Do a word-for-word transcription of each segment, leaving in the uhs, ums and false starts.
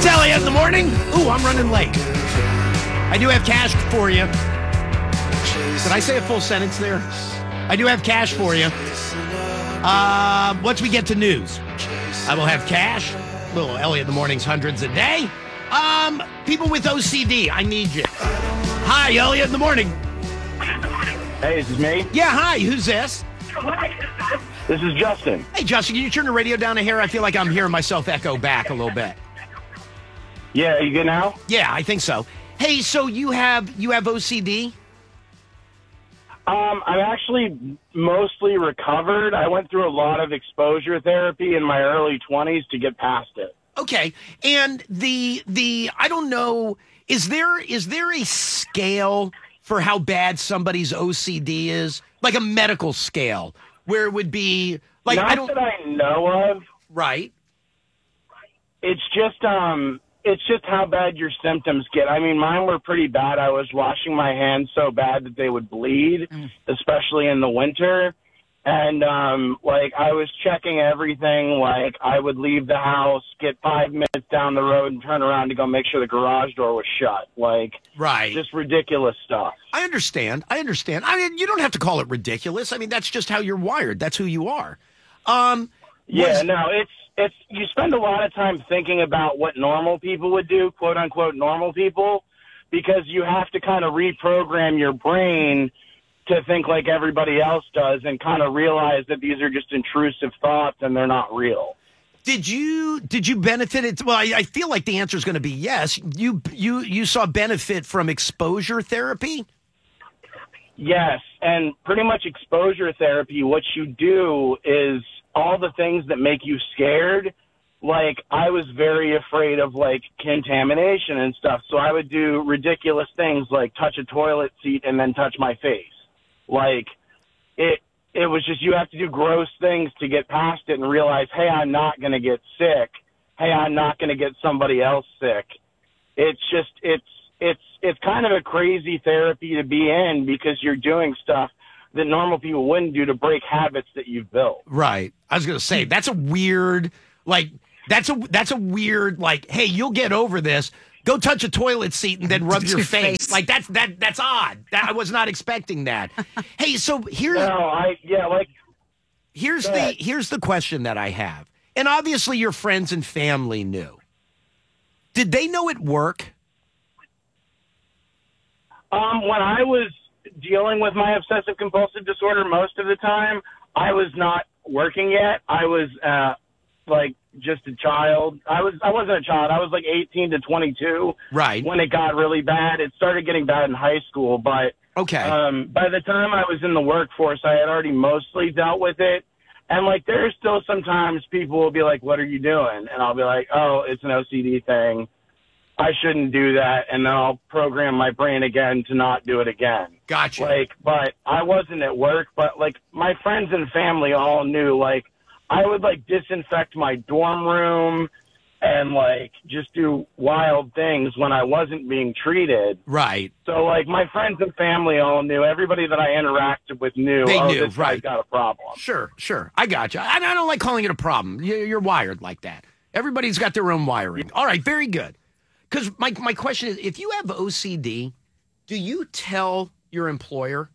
It's Elliot in the morning. Ooh, I'm running late. I do have cash for you. Did I say a full sentence there? I do have cash for you. Uh, once we get to news, I will have cash. Little Elliot in the morning's hundreds a day. Um, people with O C D, I need you. Hi, Elliot in the morning. Hey, this is me. Yeah, hi. Who's this? This is Justin. Hey, Justin, can you turn the radio down a hair? I feel like I'm hearing myself echo back a little bit. Yeah, you good now? Yeah, I think so. Hey, so you have you have O C D? Um, I'm actually mostly recovered. I went through a lot of exposure therapy in my early twenties to get past it. Okay, and the the I don't know, is there is there a scale for how bad somebody's O C D is, like a medical scale, where it would be like Not I don't that I know of. right. It's just um, it's just how bad your symptoms get. I mean, mine were pretty bad. I was washing my hands so bad that they would bleed, Mm. especially in the winter. And, um, like, I was checking everything. Like, I would leave the house, get five minutes down the road, and turn around to go make sure the garage door was shut. Like, Right. just ridiculous stuff. I understand. I understand. I mean, you don't have to call it ridiculous. I mean, that's just how you're wired. That's who you are. Um, Yeah, was- no, it's it's you spend a lot of time thinking about what normal people would do, quote unquote normal people, because you have to kind of reprogram your brain to think like everybody else does and kind of realize that these are just intrusive thoughts and they're not real. Did you did you benefit it? Well, I, I feel like the answer is going to be yes. You you you saw benefit from exposure therapy? Yes, and pretty much exposure therapy, what you do is all the things that make you scared. Like, I was very afraid of, like, contamination and stuff, so I would do ridiculous things like touch a toilet seat and then touch my face. Like, it it was just, you have to do gross things to get past it and realize, hey, I'm not going to get sick. Hey, I'm not going to get somebody else sick. It's just, it's, it's, it's kind of a crazy therapy to be in because you're doing stuff that normal people wouldn't do to break habits that you've built. Right. I was going to say that's a weird like that's a that's a weird like hey, you'll get over this. Go touch a toilet seat and then rub your, Your face. face. Like that's that that's odd. That, I was not expecting that. Hey, so here's No, I, yeah, like, here's Go the ahead. here's the question that I have. And obviously your friends and family knew. Did they know it work? Um, when I was dealing with my obsessive compulsive disorder most of the time, I was not working yet. I was uh, like just a child. I was I wasn't a child. I was like eighteen to twenty-two Right. when it got really bad. It started getting bad in high school, but Okay. um, by the time I was in the workforce, I had already mostly dealt with it. And like, there's still sometimes people will be like, "What are you doing?" And I'll be like, "Oh, it's an O C D thing. I shouldn't do that," and then I'll program my brain again to not do it again. Gotcha. Like, but I wasn't at work, but like my friends and family all knew, like, I would like disinfect my dorm room and like just do wild things when I wasn't being treated. Right. So like my friends and family all knew, everybody that I interacted with knew, They oh, knew, this right. guy's got a problem. Sure, sure. I got you. I, I don't like calling it a problem. You- You're wired like that. Everybody's got their own wiring. All right, very good. Because my, my question is, if you have O C D, do you tell your employer?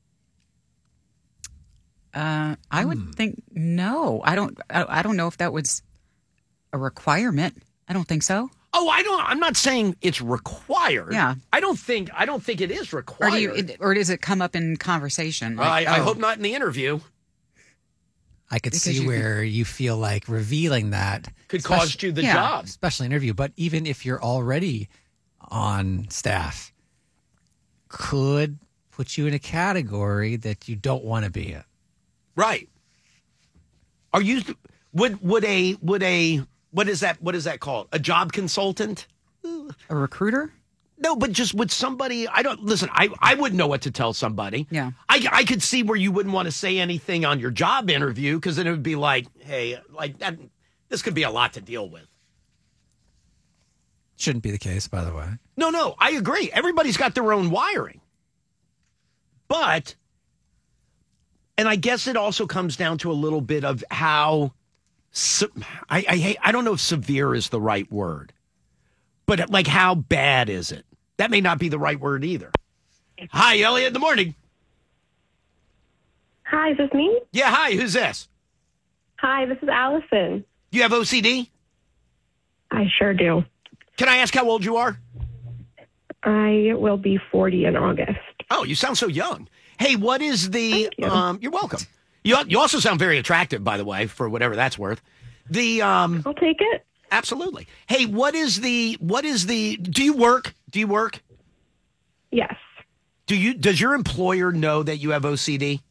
Uh, I would think no. I don't. I, I don't know if that was a requirement. I don't think so. Oh, I don't. I'm not saying it's required. Yeah. I don't think. I don't think it is Or required. do you? It, or does it come up in conversation? Well, I, Like, I oh, hope not in the interview. I could Because see you- where you feel like revealing that Could especially- cost you the yeah. job. especially interview. But even if you're already on staff, could put you in a category that you don't want to be in. Right. Are you? Would would a would a what is that? What is that called? A job consultant? a recruiter. No, but just with somebody, I don't listen. I, I wouldn't know what to tell somebody. Yeah. I, I could see where you wouldn't want to say anything on your job interview because then it would be like, hey, like that. This could be a lot to deal with. Shouldn't be the case, by the way. No, no, I agree. Everybody's got their own wiring, but, and I guess it also comes down to a little bit of how. se- I I hate. I don't know if severe is the right word. But like, how bad is it? That may not be the right word either. Hi, Elliot, in the morning. Hi, is this me? Yeah, hi, who's this? Hi, this is Allison. You have O C D? I sure do. Can I ask how old you are? I will be forty in August. Oh, you sound so young. Hey, what is the... Thank you. Um, you're welcome. You, you also sound very attractive, by the way, for whatever that's worth. The... Um, I'll take it. absolutely. Hey, what is the... What is the... Do you work? Do you work? Yes. Do you? Does your employer know that you have O C D?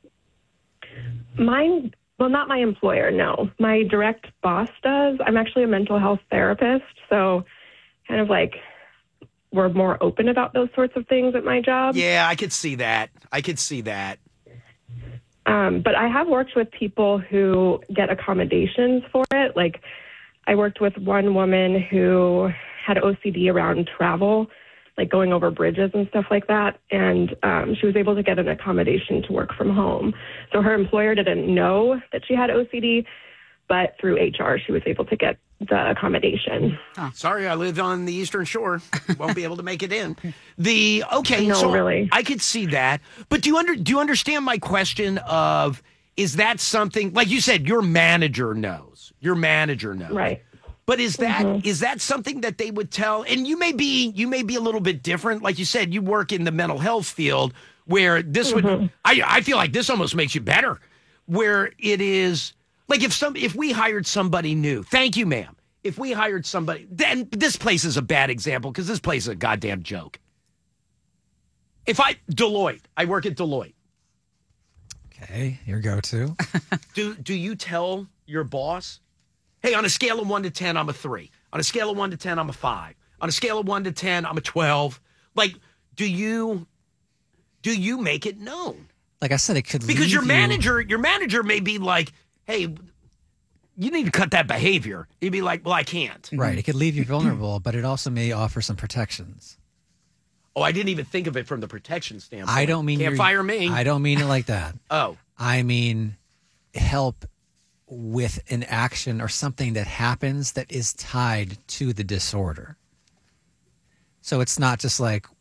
Mine, well, not my employer, no. My direct boss does. I'm actually a mental health therapist, so kind of like we're more open about those sorts of things at my job. Yeah, I could see that. I could see that. Um, but I have worked with people who get accommodations for it. Like I worked with one woman who had O C D around travel, like going over bridges and stuff like that. And um, she was able to get an accommodation to work from home. So her employer didn't know that she had O C D, but through H R, she was able to get the accommodation. Sorry, I live on the Eastern Shore. Won't be able to make it in. The okay, No, so really. I could see that. But do you under do you understand my question of is that something like you said your manager knows. Your manager knows. Right. But is that is that something that they would tell? And you may be you may be a little bit different. Like you said, you work in the mental health field where this would I I feel like this almost makes you better. Where it is like if some if we hired somebody new, thank you, ma'am. If we hired somebody, then this place is a bad example because this place is a goddamn joke. If I Deloitte, I work at Deloitte. Okay, your go-to. Do do you tell your boss, hey, on a scale of one to ten, I'm a three. On a scale of one to ten, I'm a five. On a scale of one to ten, I'm a twelve. Like, do you do you make it known? Like I said, it could Because leave your you- manager, your manager may be like, hey, you need to cut that behavior. You'd be like, well, I can't. Right, it could leave you vulnerable, but it also may offer some protections. Oh, I didn't even think of it from the protection standpoint. I don't mean can't you're- fire me. I don't mean it like that. Oh, I mean help with an action or something that happens that is tied to the disorder. So it's not just like,